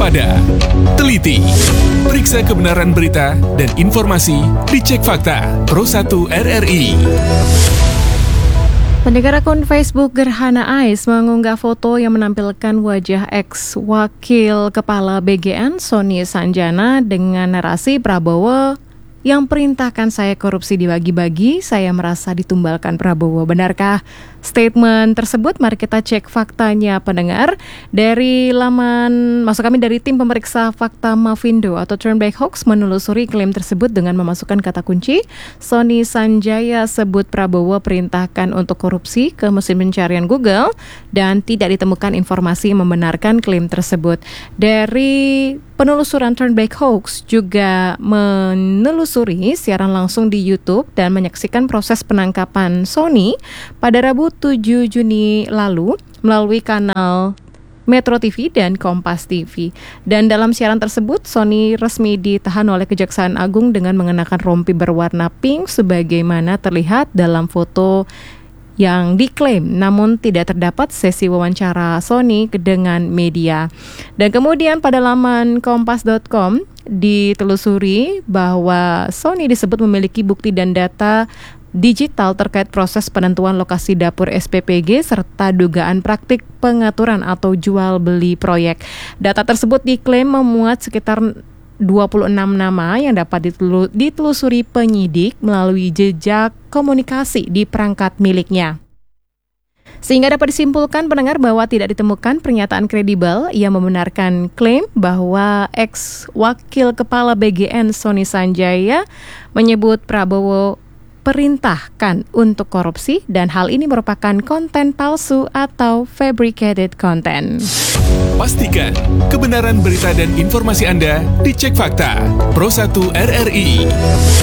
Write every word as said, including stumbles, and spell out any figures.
waspada, teliti, periksa kebenaran berita dan informasi, dicek fakta. Pro satu R R I. Pendengar akun Facebook Gerhana Ais mengunggah foto yang menampilkan wajah ex-wakil kepala B G N Sony Sanjana dengan narasi Prabowo yang perintahkan saya korupsi dibagi-bagi, saya merasa ditumbalkan Prabowo. Benarkah statement tersebut? Mari kita cek faktanya, pendengar. Dari laman, maksud kami dari tim pemeriksa fakta Mavindo atau Turnback Hoax menelusuri klaim tersebut dengan memasukkan kata kunci Sony Sanjaya sebut Prabowo perintahkan untuk korupsi ke mesin pencarian Google dan tidak ditemukan informasi yang membenarkan klaim tersebut. Dari penelusuran Turnback Hoax juga menelusuri siaran langsung di YouTube dan menyaksikan proses penangkapan Sony pada Rabu tujuh Juni lalu melalui kanal Metro T V dan Kompas T V. Dan dalam siaran tersebut, Sony resmi ditahan oleh Kejaksaan Agung dengan mengenakan rompi berwarna pink sebagaimana terlihat dalam foto yang diklaim, namun tidak terdapat sesi wawancara Sony dengan media. Dan kemudian pada laman kompas dot com ditelusuri bahwa Sony disebut memiliki bukti dan data digital terkait proses penentuan lokasi dapur S P P G serta dugaan praktik pengaturan atau jual beli proyek. Data tersebut diklaim memuat sekitar dua puluh enam nama yang dapat ditelusuri penyidik melalui jejak komunikasi di perangkat miliknya. Sehingga dapat disimpulkan, pendengar, bahwa tidak ditemukan pernyataan kredibel yang membenarkan klaim bahwa ex-wakil kepala B G N Sony Sanjaya menyebut Prabowo perintahkan untuk korupsi dan hal ini merupakan konten palsu atau fabricated content. Pastikan kebenaran berita dan informasi Anda dicek fakta. Pro satu R R I.